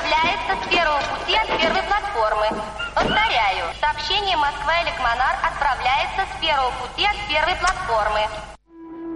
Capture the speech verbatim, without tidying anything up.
отправляется с первого пути от первой платформы. Повторяю, сообщение Москва-Эликмонар отправляется с первого пути от первой платформы.